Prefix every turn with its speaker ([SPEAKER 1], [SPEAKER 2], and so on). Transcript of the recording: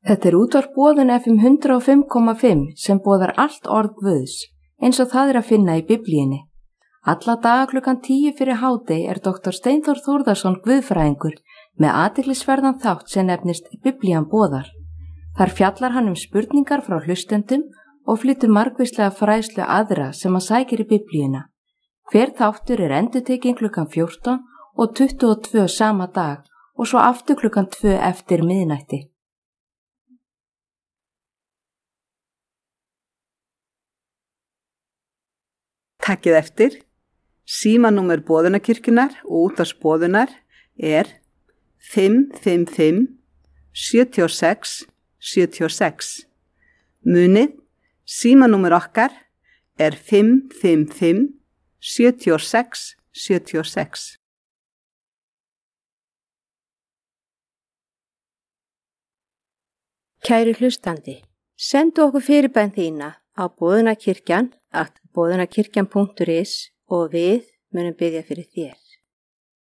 [SPEAKER 1] Þetta útvarp Boðun FM 105,5 sem boðar allt orð Guðs, eins og það að finna í Biblíunni. Alla daga klukkan 10 fyrir hádegi Dr. Steinþór Þórðarson guðfræðingur með athyglisverðan þátt sem nefnist Biblían boðar. Þar fjallar hann spurningar frá hlustendum og flytur margvíslega fræðslu aðra sem hann sækir í Biblíuna. Hver þáttur endurtekinn klukkan 14 og 22 sama dag og svo aftur klukkan 2 eftir miðnætti.
[SPEAKER 2] Takkið eftir, símanúmer Boðunarkirkjunnar og útvarpsboðunar 555 76 76. Munið, símanúmer okkar 555 76 76.
[SPEAKER 3] Kæri hlustandi, sendu okkur fyrirbæn þína á boðunarkirkjan@boðunarkirkjan.is og við munum biðja fyrir þér.